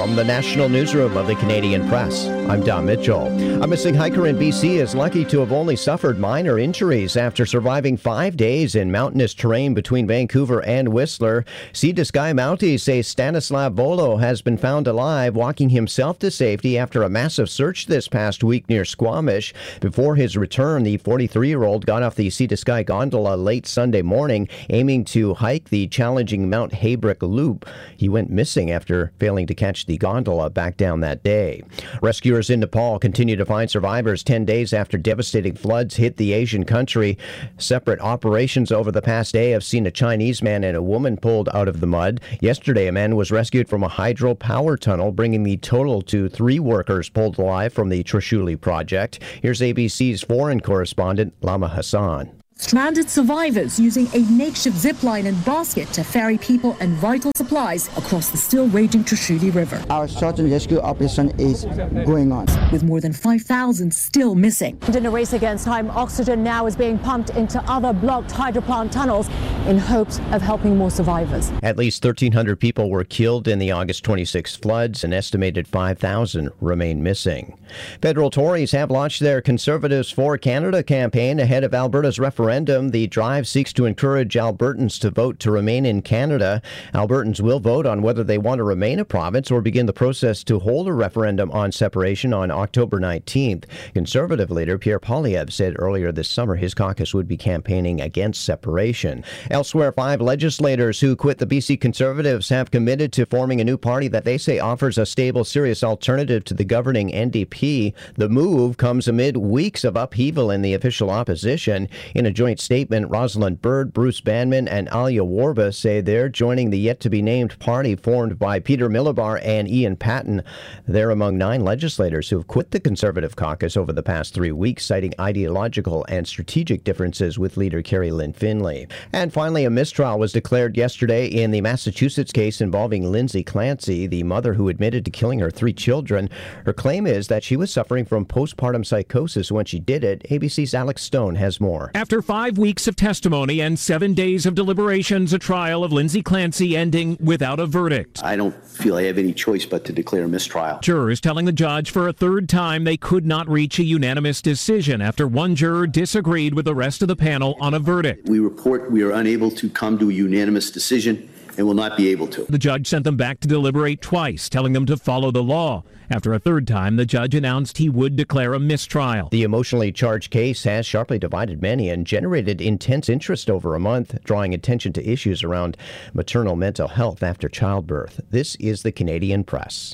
From the National Newsroom of the Canadian Press, I'm Don Mitchell. A missing hiker in BC is lucky to have only suffered minor injuries after surviving 5 days in mountainous terrain between Vancouver and Whistler. Sea to Sky Mounties say Stanislav Volo has been found alive, walking himself to safety after a massive search this past week near Squamish. Before his return, the 43-year-old got off the Sea to Sky gondola late Sunday morning, aiming to hike the challenging Mount Haybrick Loop. He went missing after failing to catch the gondola back down that day. Rescuers in Nepal continue to find survivors 10 days after devastating floods hit the Asian country. Separate operations over the past day have seen a Chinese man and a woman pulled out of the mud. Yesterday, a man was rescued from a hydropower tunnel, bringing the total to 3 workers pulled alive from the Trishuli project. Here's ABC's foreign correspondent, Lama Hassan. Stranded survivors using a makeshift zipline and basket to ferry people and vital supplies across the still raging Trishuli River. Our search and rescue operation is going on, with more than 5,000 still missing. In a race against time, oxygen now is being pumped into other blocked hydroplant tunnels in hopes of helping more survivors. At least 1,300 people were killed in the August 26 floods. An estimated 5,000 remain missing. Federal Tories have launched their Conservatives for Canada campaign ahead of Alberta's referendum. The drive seeks to encourage Albertans to vote to remain in Canada. Albertans will vote on whether they want to remain a province or begin the process to hold a referendum on separation on October 19th. Conservative leader Pierre Poilievre said earlier this summer his caucus would be campaigning against separation. Elsewhere, 5 legislators who quit the BC Conservatives have committed to forming a new party that they say offers a stable, serious alternative to the governing NDP. The move comes amid weeks of upheaval in the official opposition. In a joint statement, Rosalind Bird, Bruce Banman, and Alia Warba say they're joining the yet-to-be-named party formed by Peter Millibar and Ian Patten. They're among 9 legislators who have quit the Conservative caucus over the past 3 weeks, citing ideological and strategic differences with leader Carrie Lynn Finley. And finally, a mistrial was declared yesterday in the Massachusetts case involving Lindsay Clancy, the mother who admitted to killing her 3 children. Her claim is that she was suffering from postpartum psychosis when she did it. ABC's Alex Stone has more. After 5 weeks of testimony and 7 days of deliberations, a trial of Lindsay Clancy ending without a verdict. I don't feel I have any choice but to declare a mistrial. Jurors telling the judge for a 3rd time they could not reach a unanimous decision after one juror disagreed with the rest of the panel on a verdict. We report we are unable to come to a unanimous decision and will not be able to. The judge sent them back to deliberate twice, telling them to follow the law. After a 3rd time, the judge announced he would declare a mistrial. The emotionally charged case has sharply divided many and generated intense interest over a month, drawing attention to issues around maternal mental health after childbirth. This is the Canadian Press.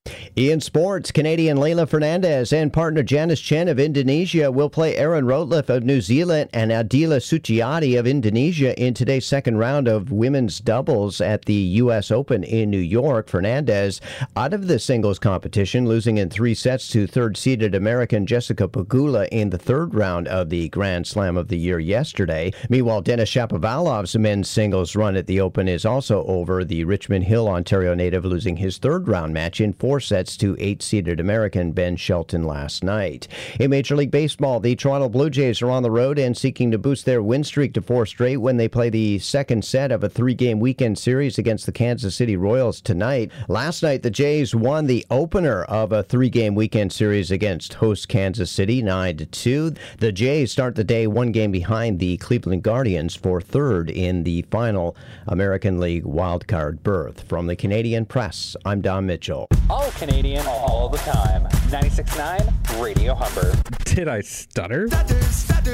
In sports, Canadian Leylah Fernandez and partner Janice Chen of Indonesia will play Erin Routliffe of New Zealand and Adila Suciati of Indonesia in today's second round of women's doubles at the U.S. Open in New York. Fernandez out of the singles competition, losing in 3 sets to third-seeded American Jessica Pegula in the 3rd round of the Grand Slam of the year yesterday. Meanwhile, Denis Shapovalov's men's singles run at the Open is also over. The Richmond Hill, Ontario native, losing his 3rd round match in 4 sets to 8-seeded American Ben Shelton last night. In Major League Baseball, the Toronto Blue Jays are on the road and seeking to boost their win streak to 4 straight when they play the 2nd set of a 3-game weekend series against the Kansas City Royals tonight. Last night, the Jays won the opener of a 3-game weekend series against host Kansas City 9-2. The Jays start the day 1 game behind the Cleveland Guardians for 3rd in the final American League wildcard berth. From the Canadian Press, I'm Don Mitchell. All Canadian, all the time. 96.9 Radio Humber. Did I stutter?